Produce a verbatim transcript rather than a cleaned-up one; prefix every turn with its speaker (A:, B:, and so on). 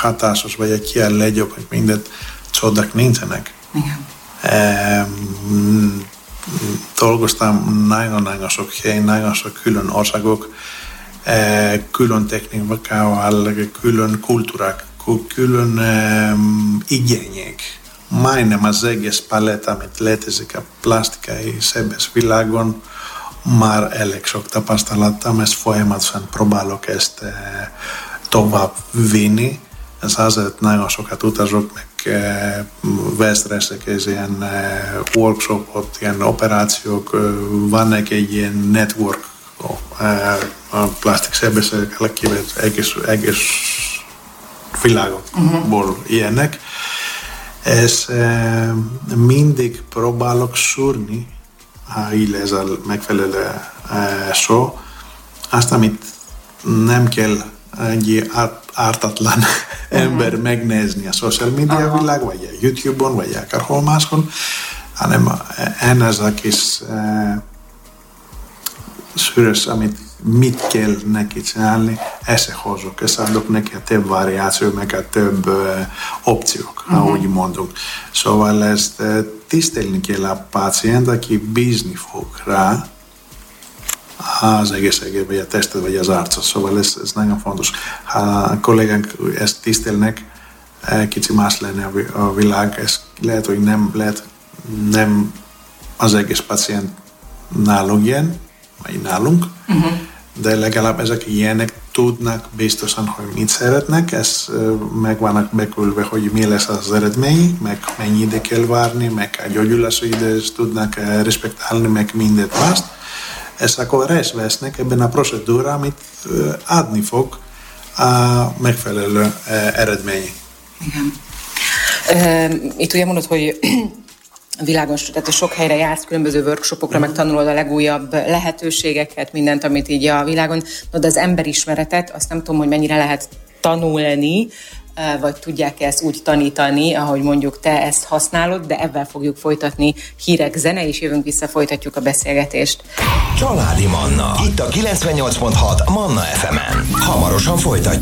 A: hatásos, vagy egy ilyen legjobb, hogy mindent csodák nincsenek.
B: Igen.
A: E, dolgoztam nagyon-nagyon sok helyen, nagyon sok külön országok, e, külön technikával, külön kultúrák, külön e, igények. Majdnem az egész paletta, amit létezik a plastikai szebes világon, már elég sok tapasztalattam, ezt folyamatosan próbálok ezt e, tovább vinni. Ez azért nagyon sokat utazok, meg e, vesz részek ez ilyen e, workshopot, ilyen operációk, e, van egy ilyen network e, a plastik sebességekkel, akik egész, egész világokból uh-huh. ilyenek. És e, mindig próbálok szúrni, ha így lesz a megfelelő e, szó, azt, amit nem kell egy ártatlan uh-huh. ember megnézni a social media uh-huh. világ, vagy a YouTube-on, vagy akárhol máshol, hanem ennek az a kis e, szűrös, amit mit kell neki csinálni, összehozok, összeadok neki a több variáció, meg a több uh, opciók, uh-huh. ahogy mondunk. Szóval ezt uh, tisztelni kell a pacient, aki bízni fog rá az egészségében, vagy a testet, vagy az arcot. Szóval ez, ez nagyon fontos. Ha a kollégánk ezt tisztelnek, kicsi más lenne a világ, ez lehet, hogy nem, lehet, nem az egész pacient nálunk ilyen, vagy nálunk, uh-huh. de legalább ezek ilyenek tudnak biztosan, hogy mit szeretnek, ez meg vannak beküldve, hogy mi lesz az eredmény, meg mennyi ide kell várni, meg a gyógyulási időt tudnak respektálni, meg mindent mást. Ezt akkor részt vesznek ebben a procedúra, amit adni fog a megfelelő eredmény.
B: Igen. Itt ugye mondod, hogy világon, tehát sok helyre jársz, különböző workshopokra, meg tanulod a legújabb lehetőségeket, mindent, amit így a világon. No, de az emberismeretet, azt nem tudom, hogy mennyire lehet tanulni, vagy tudják ezt úgy tanítani, ahogy mondjuk te ezt használod, de ebben fogjuk folytatni hírek, zene, és jövünk vissza, folytatjuk a beszélgetést.
C: Családi Manna. Itt a kilencvennyolc pont hat Manna ef emen. Hamarosan folytatjuk.